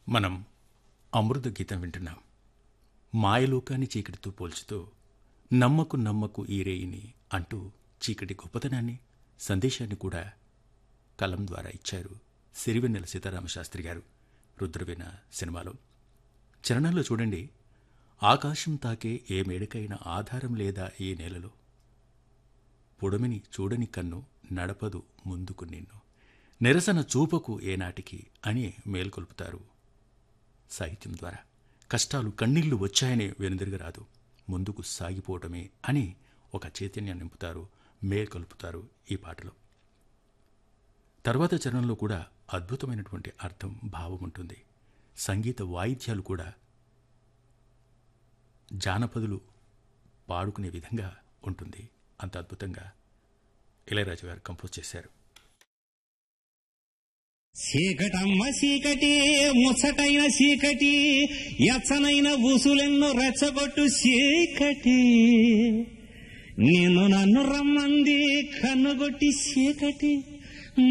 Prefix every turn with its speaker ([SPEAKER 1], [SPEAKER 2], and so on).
[SPEAKER 1] మనం అమృత గీతం వింటున్నాం. మాయలోకాన్ని చీకటితో పోల్చుతూ నమ్మకు నమ్మకు ఈ రేయిని అంటూ చీకటి గొప్పతనాన్ని, సందేశాన్ని కూడా కలం ద్వారా ఇచ్చారు సిరివెన్నెల సీతారామశాస్త్రి గారు రుద్రవీణ సినిమాలో. చరణంలో చూడండి, ఆకాశం తాకే ఏ మేడకైనా ఆధారం లేదా ఈ నేలలో, పొడమిని చూడని కన్ను నడపదు ముందుకు నిన్ను, నిరసన చూపకు ఏనాటికి అని మేల్కొల్పుతారు సాహిత్యం ద్వారా. కష్టాలు కన్నీళ్లు వచ్చాయని వెనుదిరగరాదు, ముందుకు సాగిపోవటమే అని ఒక చైతన్యాన్ని నింపుతారు, మేల్కొల్పుతారు ఈ పాటలో. తర్వాత చరణంలో కూడా అద్భుతమైనటువంటి అర్థం, భావం ఉంటుంది. సంగీత వాయిద్యాలు కూడా జానపదులు పాడుకునే విధంగా ఉంటుంది. అంత అద్భుతంగా ఇళయరాజా గారు కంపోజ్ చేశారు.
[SPEAKER 2] చీకటమ్మ చీకటి, ముచ్చటైన చీకటి, ఎచ్చనైన ఊసులెన్నో రెచ్చగొట్టు చీకటి, నేను నన్ను రమ్మంది కన్నుగొట్టి చీకటి,